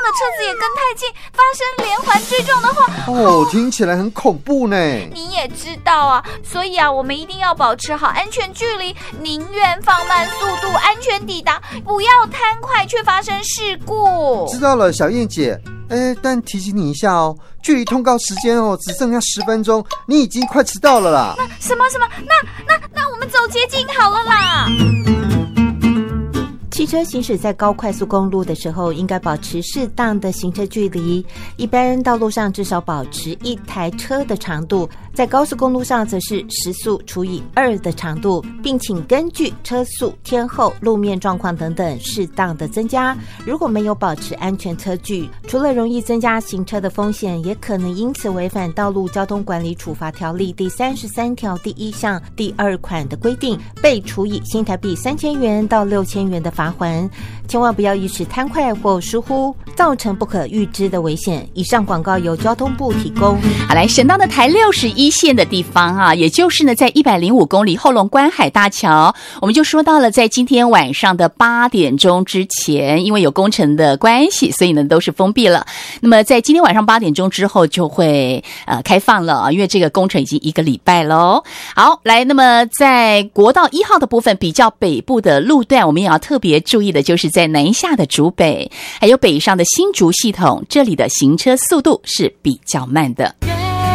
的车子也跟太近，发生连环追撞的话， 听起来很恐怖呢。 你也知道啊，所以我们一定要保持好安全距离，宁愿放慢速度，安全抵达，不要贪快却发生事故。 知道了，小燕姐。但提醒你一下哦，距离通告时间只剩下10分钟，你已经快迟到了啦。 什么？那我们走捷径好了啦。 汽车行驶在高快速公路的时候，应该保持适当的行车距离，一般道路上至少保持1台车的长度，在高速公路上则是时速除以2的长度，并请根据车速、天候、路面状况等等适当的增加。如果没有保持安全车距，除了容易增加行车的风险，也可能因此违反道路交通管理处罚条例第33条第1项第2款的规定，被处以新台币3000元到6000元的罚款。千万不要一时贪快或疏忽，造成不可预知的危险。以上广告由交通部提供。 好，来，省道的台61线的地方也就是呢，在105公里后龙观海大桥，我们就说到了，在今天晚上的8点钟之前，因为有工程的关系，所以呢都是封闭了。那么在今天晚上8点钟之后就会开放了，因为这个工程已经1个礼拜咯。好，来，那么在国道1号的部分，比较北部的路段，我们也要特别注意的就是在南下的竹北还有北上的新竹系统，这里的行车速度是比较慢的。